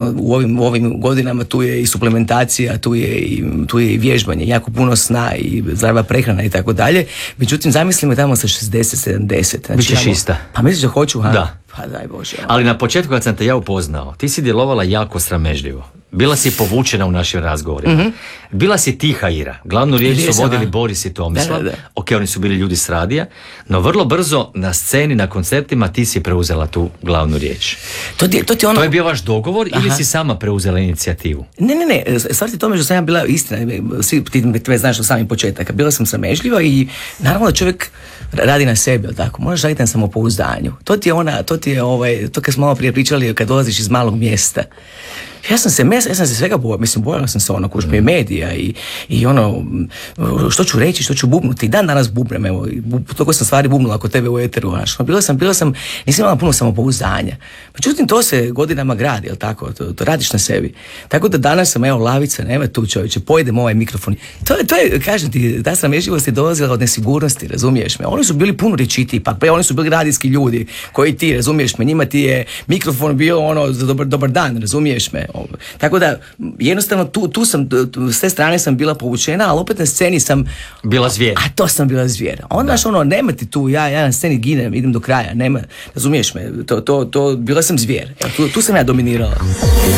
naravno u ovim godinama tu je i suplementacija, tu je i vježbanje, jako puno sna i zdrava prehrana i tako dalje. Međutim, zamislimo tamo sa 60-70. Bićeš ista. Pa misliš da hoću, ha? Da. Pa daj Bože. Ali na početku kad sam te ja upoznao, ti si djelovala jako sramežljivo. Bila si povučena u našim razgovorima. Bila si tiha Ira. Glavnu riječ su vodili Boris i Tomislav. Da. Ok, oni su bili ljudi s radija, no vrlo brzo na sceni, na koncertima ti si preuzela tu glavnu riječ. To je bio vaš dogovor ili si sama preuzela inicijativu? Ne. Stvar ti tome što sam ja bila istina. Svi ti me znaš od samih početaka. Bila sam sramežljiva i naravno da čovjek radi na sebi, tako? Možeš raditi na samopouzdanju. To kad smo malo prije pričali kad dolaziš iz malog mjesta. Ja sam se svega bojala sam se prije medija i što ću reći, što ću bubnuti. Dan danas bubnem, evo, toliko sam stvari bubnula kod tebe u eteru. Bila sam, nisam imala puno samopouzdanja. Međutim, to se godinama gradi, jel tako? To radiš na sebi. Tako da danas sam, evo, lavica, nema tu čovječe, pojedem ovaj mikrofon. To je, kažem ti, ta sramežljivost je dolazila od nesigurnosti, razumiješ me? Oni su bili puno rečitiji, pa oni su bili radijski ljudi koji ti, razumiješ me, njima ti je mikrofon bio za dobar dan, razumiješ me? Tako da jednostavno tu sam s te strane sam bila povučena, ali opet na sceni sam bila zvijer. A to sam bila zvijer. Onda nema ti tu, ja na sceni ginem, idem do kraja, nema, razumiješ me, to bila sam zvijer. Tu sam ja dominirala.